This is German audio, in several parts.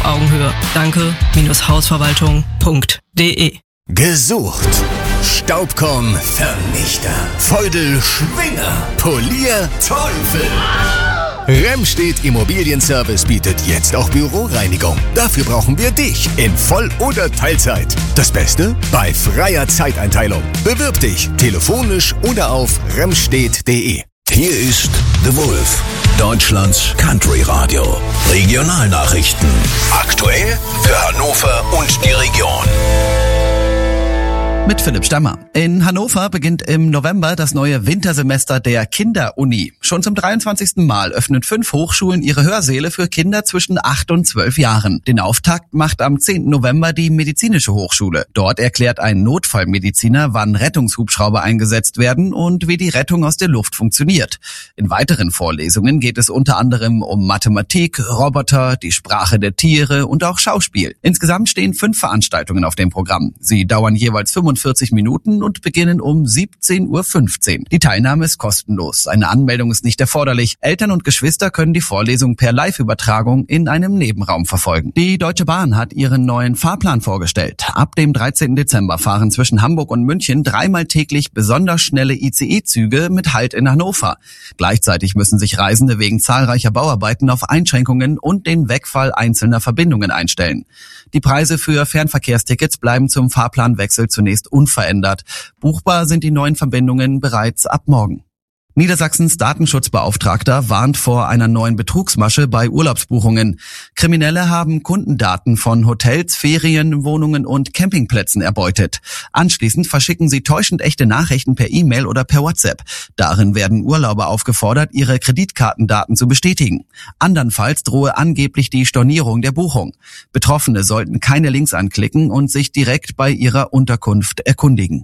Augenhöhe. Danke-hausverwaltung.de. Gesucht. Staubkorn Vernichter. Feudel Schwinger. Polier Teufel. Remstedt Immobilienservice bietet jetzt auch Büroreinigung. Dafür brauchen wir dich in Voll- oder Teilzeit. Das Beste? Bei freier Zeiteinteilung. Bewirb dich telefonisch oder auf remstedt.de. Hier ist The Wolf, Deutschlands Country Radio. Regionalnachrichten. Aktuell für Hannover und die Region. Mit Philipp Stammer. In Hannover beginnt im November das neue Wintersemester der Kinderuni. Schon zum 23. Mal öffnen 5 Hochschulen ihre Hörsäle für Kinder zwischen 8 und 12 Jahren. Den Auftakt macht am 10. November die Medizinische Hochschule. Dort erklärt ein Notfallmediziner, wann Rettungshubschrauber eingesetzt werden und wie die Rettung aus der Luft funktioniert. In weiteren Vorlesungen geht es unter anderem um Mathematik, Roboter, die Sprache der Tiere und auch Schauspiel. Insgesamt stehen 5 Veranstaltungen auf dem Programm. Sie dauern jeweils 45 Minuten und beginnen um 17:15 Uhr. Die Teilnahme ist kostenlos. Eine Anmeldung ist nicht erforderlich. Eltern und Geschwister können die Vorlesung per Live-Übertragung in einem Nebenraum verfolgen. Die Deutsche Bahn hat ihren neuen Fahrplan vorgestellt. Ab dem 13. Dezember fahren zwischen Hamburg und München 3-mal täglich besonders schnelle ICE-Züge mit Halt in Hannover. Gleichzeitig müssen sich Reisende wegen zahlreicher Bauarbeiten auf Einschränkungen und den Wegfall einzelner Verbindungen einstellen. Die Preise für Fernverkehrstickets bleiben zum Fahrplanwechsel zunächst unverändert. Buchbar sind die neuen Verbindungen bereits ab morgen. Niedersachsens Datenschutzbeauftragter warnt vor einer neuen Betrugsmasche bei Urlaubsbuchungen. Kriminelle haben Kundendaten von Hotels, Ferienwohnungen und Campingplätzen erbeutet. Anschließend verschicken sie täuschend echte Nachrichten per E-Mail oder per WhatsApp. Darin werden Urlauber aufgefordert, ihre Kreditkartendaten zu bestätigen. Andernfalls drohe angeblich die Stornierung der Buchung. Betroffene sollten keine Links anklicken und sich direkt bei ihrer Unterkunft erkundigen.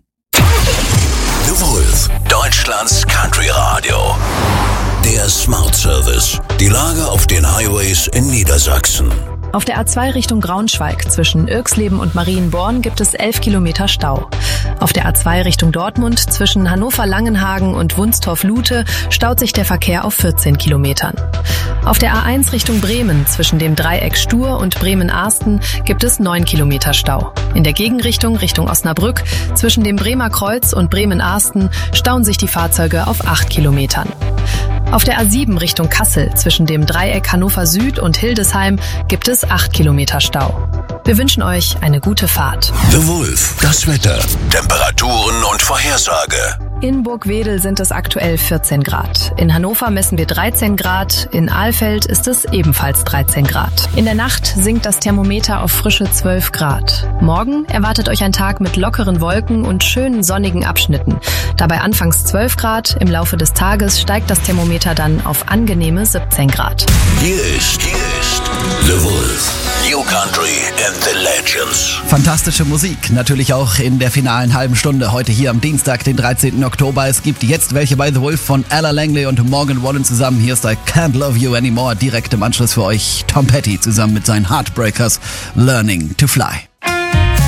The Wolf, Deutschlands Country Radio. Der Smart Service. Die Lage auf den Highways in Niedersachsen. Auf der A2 Richtung Braunschweig zwischen Irxleben und Marienborn gibt es 11 Kilometer Stau. Auf der A2 Richtung Dortmund zwischen Hannover-Langenhagen und Wunstorf-Lute staut sich der Verkehr auf 14 Kilometern. Auf der A1 Richtung Bremen zwischen dem Dreieck Stur und Bremen-Arsten gibt es 9 Kilometer Stau. In der Gegenrichtung Richtung Osnabrück zwischen dem Bremer Kreuz und Bremen-Arsten stauen sich die Fahrzeuge auf 8 Kilometern. Auf der A7 Richtung Kassel zwischen dem Dreieck Hannover Süd und Hildesheim gibt es 8 Kilometer Stau. Wir wünschen euch eine gute Fahrt. The Wolf, das Wetter, Temperaturen und Vorhersage. In Burgwedel sind es aktuell 14 Grad. In Hannover messen wir 13 Grad. In Alfeld ist es ebenfalls 13 Grad. In der Nacht sinkt das Thermometer auf frische 12 Grad. Morgen erwartet euch ein Tag mit lockeren Wolken und schönen sonnigen Abschnitten. Dabei anfangs 12 Grad. Im Laufe des Tages steigt das Thermometer dann auf angenehme 17 Grad. Hier ist The Wolf. New Country and the Legends. Fantastische Musik, natürlich auch in der finalen halben Stunde heute hier am Dienstag, den 13. Oktober. Es gibt jetzt welche bei The Wolf von Ella Langley und Morgan Wallen zusammen. Hier ist I Can't Love You Anymore. Direkt im Anschluss für euch Tom Petty zusammen mit seinen Heartbreakers Learning to Fly.